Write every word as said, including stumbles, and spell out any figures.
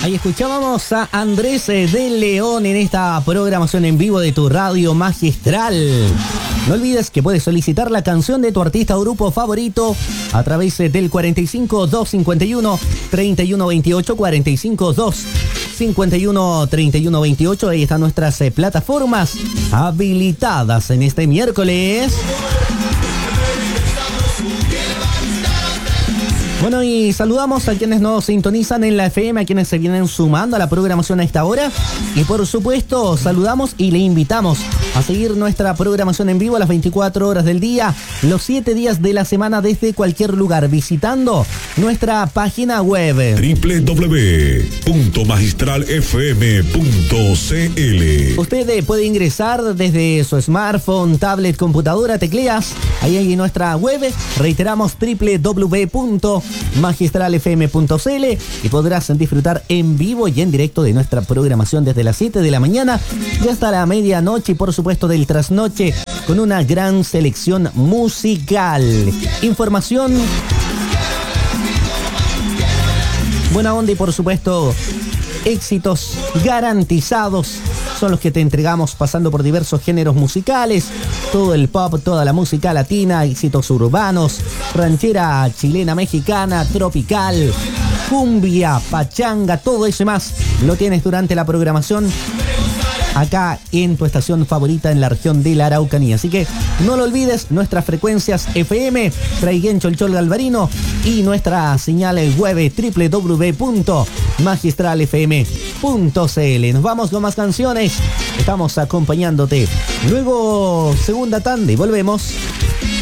Ahí escuchábamos a Andrés de León en esta programación en vivo de tu radio magistral. No olvides que puedes solicitar la canción de tu artista o grupo favorito a través del cuarenta y cinco, doscientos cincuenta y uno, treinta y uno veintiocho, cuarenta y cinco, doscientos cincuenta y uno, treinta y uno veintiocho. Ahí están nuestras eh, plataformas habilitadas en este miércoles. Bueno, y saludamos a quienes nos sintonizan en la F M, a quienes se vienen sumando a la programación a esta hora. Y por supuesto, saludamos y le invitamos a seguir nuestra programación en vivo a las veinticuatro horas del día, los siete días de la semana desde cualquier lugar, visitando nuestra página web doble u doble u doble u punto magistral f m punto c l. Usted puede ingresar desde su smartphone, tablet, computadora, tecleas ahí en nuestra web, reiteramos doble u doble u doble u punto magistral f m punto c l, y podrás disfrutar en vivo y en directo de nuestra programación desde las siete de la mañana y hasta la medianoche, y por supuesto del trasnoche, con una gran selección musical, información, buena onda y por supuesto éxitos garantizados son los que te entregamos, pasando por diversos géneros musicales, todo el pop, toda la música latina, éxitos urbanos, ranchera chilena, mexicana, tropical, cumbia, pachanga, todo eso y más lo tienes durante la programación acá en tu estación favorita en la región de la Araucanía. Así que no lo olvides, nuestras frecuencias F M, Traiguén, Cholchol, Galvarino, y nuestra señal web doble u doble u doble u punto magistral f m punto c l. Nos vamos con más canciones, estamos acompañándote. Luego, segunda tanda y volvemos.